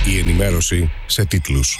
Η ενημέρωση σε τίτλους.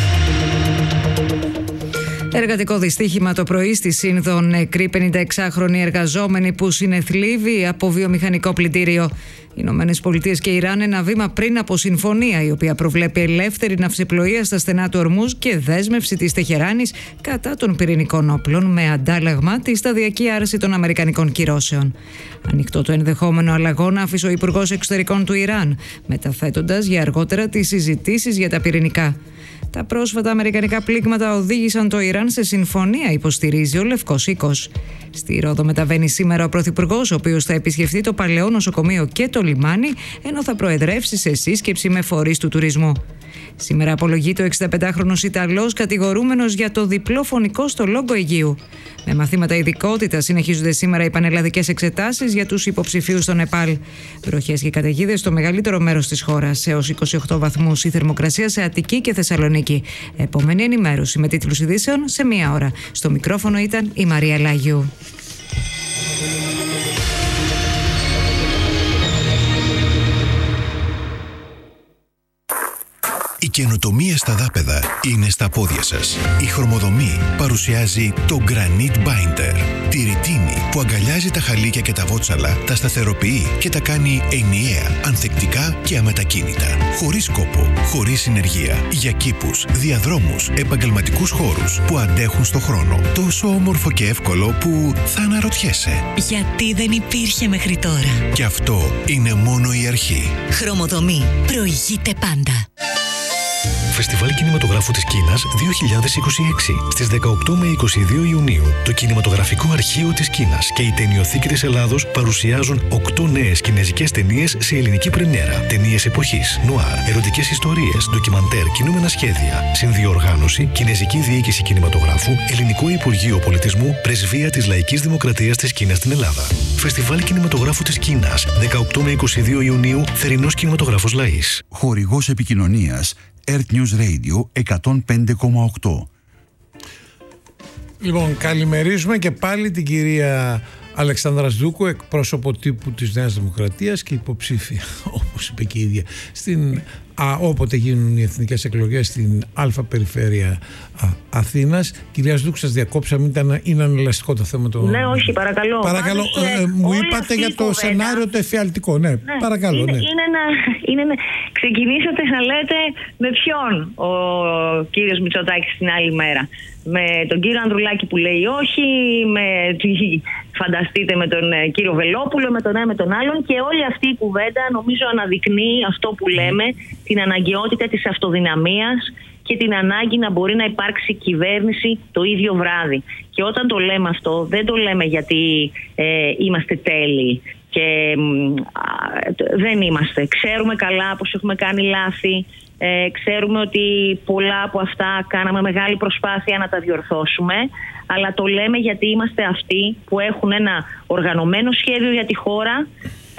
Εργατικό δυστύχημα το πρωί στη Σύνδο, νεκροί 56χρονοι εργαζόμενοι που συνεθλίβει από βιομηχανικό πλυντήριο. Οι Ηνωμένες Πολιτείες και Ιράν ένα βήμα πριν από συμφωνία η οποία προβλέπει ελεύθερη ναυσιπλοεία στα στενά του Ορμούζ και δέσμευση της Τεχεράνης κατά των πυρηνικών όπλων με αντάλλαγμα τη σταδιακή άρση των αμερικανικών κυρώσεων. Ανοιχτό το ενδεχόμενο αλλαγών άφησε ο Υπουργός Εξωτερικών του Ιράν, μεταθέτοντας για αργότερα τις συζητήσεις για τα πυρηνικά. Τα πρόσφατα αμερικανικά πλήγματα οδήγησαν το Ιράν σε συμφωνία, υποστηρίζει ο Λευκός Οίκος. Στη Ρόδο μεταβαίνει σήμερα ο Πρωθυπουργός, ο οποίος θα επισκεφτεί το παλαιό νοσοκομείο και το λιμάνι, ενώ θα προεδρεύσει σε σύσκεψη με φορείς του τουρισμού. Σήμερα απολογείται ο 65χρονος Ιταλός, κατηγορούμενος για το διπλό φωνικό στο Λόγκο Αιγείου. Με μαθήματα ειδικότητα συνεχίζονται σήμερα οι πανελλαδικές εξετάσεις για τους υποψηφίους στο Νεπάλ. Βροχές και καταιγίδες στο μεγαλύτερο μέρος της χώρας, έως 28 βαθμούς η θερμοκρασία σε Αττική και Θεσσαλονίκη. Επόμενη ενημέρωση με τίτλους ειδήσεων σε 1 ώρα. Στο μικρόφωνο ήταν η Μαρία Λάγιου. Η καινοτομία στα δάπεδα είναι στα πόδια σας. Η Χρωμοδομή παρουσιάζει το Granite Binder. Τη ρητίνη που αγκαλιάζει τα χαλίκια και τα βότσαλα, τα σταθεροποιεί και τα κάνει ενιαία, ανθεκτικά και αμετακίνητα. Χωρίς κόπο, χωρίς συνεργεία. Για κήπους, διαδρόμους, επαγγελματικούς χώρους που αντέχουν στο χρόνο. Τόσο όμορφο και εύκολο που θα αναρωτιέσαι. Γιατί δεν υπήρχε μέχρι τώρα. Και αυτό είναι μόνο η αρχή. Χρωμοδομή. Προηγείται πάντα. Φεστιβάλ Κινηματογράφου της Κίνας 2026. Στις 18 με 22 Ιουνίου, το Κινηματογραφικό Αρχείο της Κίνας και η Ταινιοθήκη της Ελλάδος παρουσιάζουν 8 νέες κινεζικές ταινίες σε ελληνική πρεμιέρα. Ταινίες εποχής, νουάρ, ερωτικές ιστορίες, ντοκιμαντέρ, κινούμενα σχέδια. Συνδιοργάνωση, Κινεζική Διοίκηση Κινηματογράφου, Ελληνικό Υπουργείο Πολιτισμού, Πρεσβεία της Λαϊκής Δημοκρατίας της Κίνας στην Ελλάδα. Φεστιβάλ Κινηματογράφου της Κίνας 18 με 22 Ιουνίου, Θερινός Κινηματογράφος Λαΐς. Χορηγός επικοινωνίας Earth News Radio 105,8. Λοιπόν, καλημερίζουμε και πάλι την κυρία Αλεξάνδρα Σδούκου, εκπρόσωπο τύπου της Νέας Δημοκρατίας και υποψήφια, όπως είπε και η ίδια, όποτε γίνουν οι εθνικές εκλογές στην Α Περιφέρεια Αθήνας. Κυρία Σδούκου, σας διακόψαμε, είναι ανελαστικό το θέμα. Ναι, όχι, παρακαλώ. Παρακαλώ, μου είπατε για το σενάριο το εφιαλτικό. Ναι, παρακαλώ. Ξεκινήσατε να λέτε με ποιον ο κύριος Μητσοτάκης την άλλη μέρα. Με τον κύριο Ανδρουλάκη που λέει όχι, φανταστείτε με τον κύριο Βελόπουλο, με τον ένα με τον άλλον, και όλη αυτή η κουβέντα νομίζω αναδεικνύει αυτό που λέμε, την αναγκαιότητα της αυτοδυναμίας και την ανάγκη να μπορεί να υπάρξει κυβέρνηση το ίδιο βράδυ. Και όταν το λέμε αυτό, δεν το λέμε γιατί είμαστε τέλειοι και δεν είμαστε. Ξέρουμε καλά πως έχουμε κάνει λάθη. Ξέρουμε ότι πολλά από αυτά κάναμε μεγάλη προσπάθεια να τα διορθώσουμε, αλλά το λέμε γιατί είμαστε αυτοί που έχουν ένα οργανωμένο σχέδιο για τη χώρα,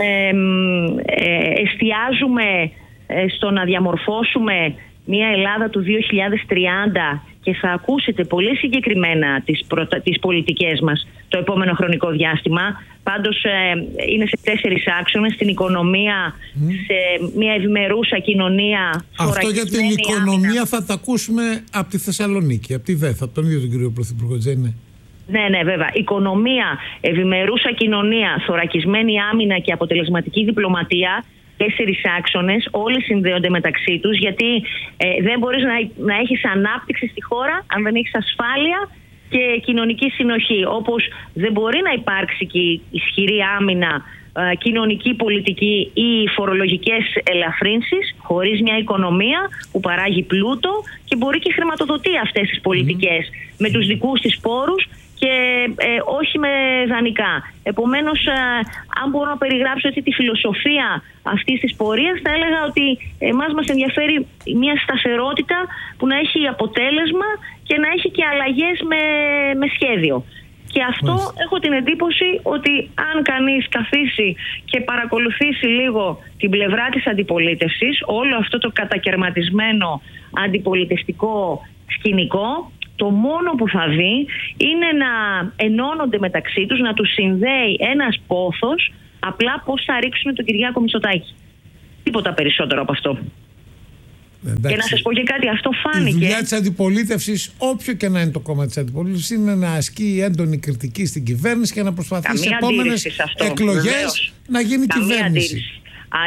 εστιάζουμε στο να διαμορφώσουμε μια Ελλάδα του 2030 και θα ακούσετε πολύ συγκεκριμένα τις πολιτικές μας το επόμενο χρονικό διάστημα. Πάντως είναι σε 4 άξονες: στην οικονομία, σε μια ευημερούσα κοινωνία. Αυτό για την οικονομία θα τα ακούσουμε από τη Θεσσαλονίκη, από τη ΔΕΘ, από τον ίδιο τον κύριο Πρωθυπουργό, δεν είναι? Ναι, βέβαια. Οικονομία, ευημερούσα κοινωνία, θωρακισμένη άμυνα και αποτελεσματική διπλωματία. 4 άξονες, όλοι συνδέονται μεταξύ τους, γιατί δεν μπορείς να έχεις ανάπτυξη στη χώρα αν δεν έχεις ασφάλεια και κοινωνική συνοχή. Όπως δεν μπορεί να υπάρξει και ισχυρή άμυνα, κοινωνική πολιτική ή φορολογικές ελαφρύνσεις χωρίς μια οικονομία που παράγει πλούτο και μπορεί και χρηματοδοτεί αυτές τις πολιτικές με τους δικούς της πόρους και όχι με δανεικά. Επομένως, αν μπορώ να περιγράψω τη φιλοσοφία αυτής της πορείας, θα έλεγα ότι εμάς μας ενδιαφέρει μια σταθερότητα που να έχει αποτέλεσμα και να έχει και αλλαγές με σχέδιο. Και αυτό έχω την εντύπωση ότι αν κανείς καθίσει και παρακολουθήσει λίγο την πλευρά της αντιπολίτευσης, όλο αυτό το κατακερματισμένο αντιπολιτευτικό σκηνικό, το μόνο που θα δει είναι να ενώνονται μεταξύ τους, να τους συνδέει ένας πόθος, απλά πώς θα ρίξουν τον Κυριάκο Μητσοτάκη. Τίποτα περισσότερο από αυτό. Και να σας πω και κάτι, αυτό φάνηκε. Η δουλειά της αντιπολίτευσης, όποιο και να είναι το κόμμα της αντιπολίτευσης, είναι να ασκεί έντονη κριτική στην κυβέρνηση και να προσπαθεί σε επόμενες εκλογές να γίνει κυβέρνηση.